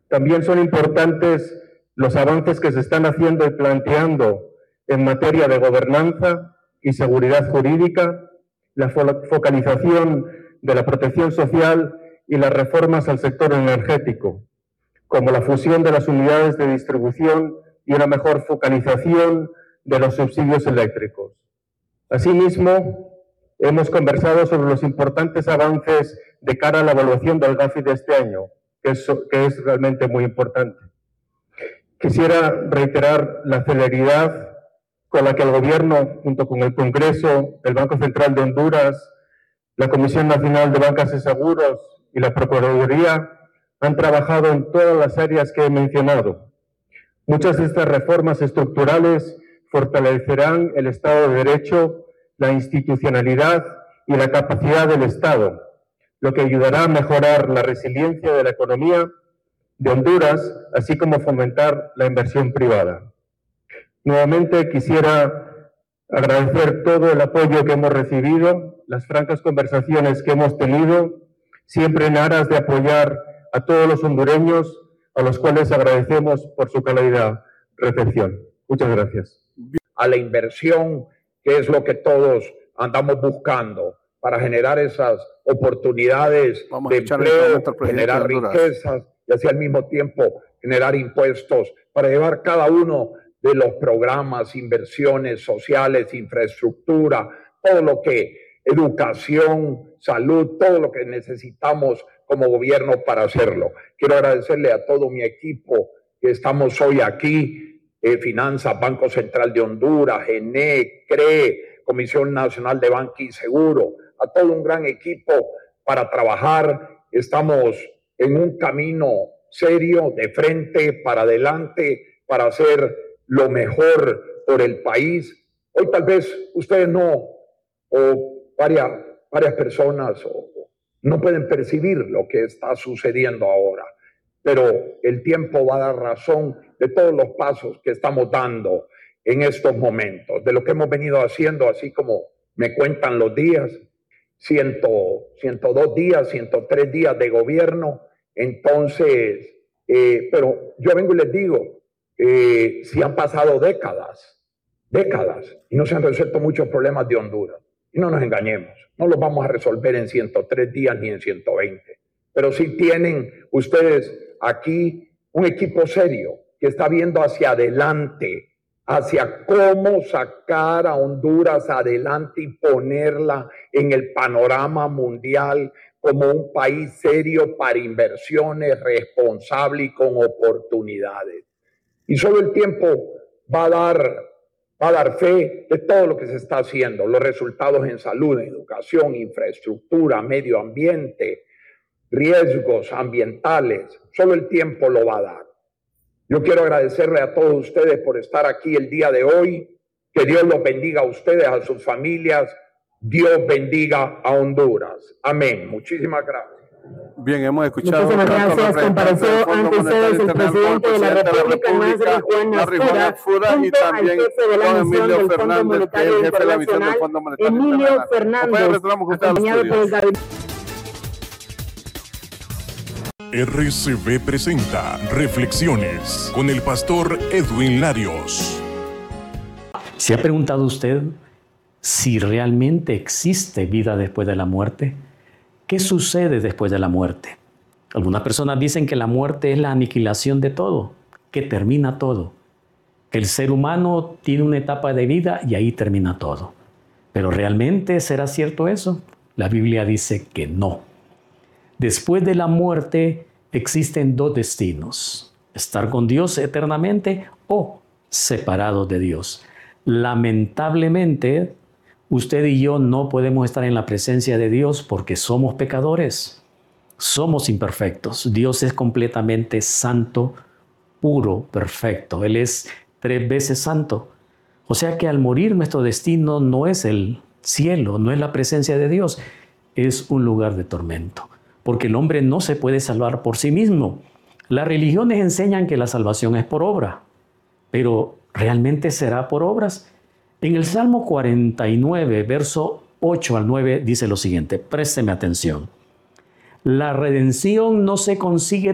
También son importantes los avances que se están haciendo y planteando en materia de gobernanza y seguridad jurídica, la focalización de la protección social y las reformas al sector energético, como la fusión de las unidades de distribución y una mejor focalización de los subsidios eléctricos. Asimismo, hemos conversado sobre los importantes avances de cara a la evaluación del GAFI de este año, que es realmente muy importante. Quisiera reiterar la celeridad con la que el Gobierno, junto con el Congreso, el Banco Central de Honduras, la Comisión Nacional de Bancas y Seguros y la Procuraduría han trabajado en todas las áreas que he mencionado. Muchas de estas reformas estructurales fortalecerán el Estado de Derecho, la institucionalidad y la capacidad del Estado, lo que ayudará a mejorar la resiliencia de la economía de Honduras, así como fomentar la inversión privada. Nuevamente quisiera agradecer todo el apoyo que hemos recibido, las francas conversaciones que hemos tenido, siempre en aras de apoyar a todos los hondureños, a los cuales agradecemos por su cálida recepción. Muchas gracias. A la inversión, que es lo que todos andamos buscando para generar esas oportunidades de empleo, generar riquezas y así al mismo tiempo generar impuestos para llevar cada uno de los programas, inversiones sociales, infraestructura, todo lo que, educación, salud, todo lo que necesitamos como gobierno para hacerlo. Quiero agradecerle a todo mi equipo que estamos hoy aquí, Finanzas, Banco Central de Honduras, GENE, CRE, Comisión Nacional de Banca y Seguro, a todo un gran equipo para trabajar. Estamos en un camino serio, de frente, para adelante, para hacer lo mejor por el país. Hoy tal vez ustedes no, o varias personas no pueden percibir lo que está sucediendo ahora, pero el tiempo va a dar razón de todos los pasos que estamos dando en estos momentos, de lo que hemos venido haciendo, así como me cuentan los días, 102 días, 103 días de gobierno. Entonces, pero yo vengo y les digo, si han pasado décadas, y no se han resuelto muchos problemas de Honduras. Y no nos engañemos, no los vamos a resolver en 103 días ni en 120. Pero sí tienen ustedes aquí un equipo serio que está viendo hacia adelante, hacia cómo sacar a Honduras adelante y ponerla en el panorama mundial como un país serio para inversiones, responsable y con oportunidades. Y solo el tiempo va a dar fe de todo lo que se está haciendo, los resultados en salud, educación, infraestructura, medio ambiente, riesgos ambientales. Solo el tiempo lo va a dar. Yo quiero agradecerle a todos ustedes por estar aquí el día de hoy. Que Dios los bendiga a ustedes, a sus familias. Dios bendiga a Honduras. Amén. Muchísimas gracias. Bien, hemos escuchado. Muchísimas gracias. Compareció ante ustedes el presidente de la República, Juan Fura, y también don Emilio Fernández, que es el jefe de la misión del Fondo Monetario Internacional. Emilio Fernández, acompañado por el gabinete. RCB presenta Reflexiones con el pastor Edwin Larios. ¿Se ha preguntado usted si realmente existe vida después de la muerte? ¿Qué sucede después de la muerte? Algunas personas dicen que la muerte es la aniquilación de todo, que termina todo, que el ser humano tiene una etapa de vida y ahí termina todo. ¿Pero realmente será cierto eso? La Biblia dice que no. Después de la muerte existen dos destinos: estar con Dios eternamente o separados de Dios. Lamentablemente, usted y yo no podemos estar en la presencia de Dios porque somos pecadores, somos imperfectos. Dios es completamente santo, puro, perfecto. Él es 3 veces santo. O sea que al morir nuestro destino no es el cielo, no es la presencia de Dios, es un lugar de tormento. Porque el hombre no se puede salvar por sí mismo. Las religiones enseñan que la salvación es por obra, pero ¿realmente será por obras? En el Salmo 49, verso 8 al 9, dice lo siguiente, présteme atención. La redención no se consigue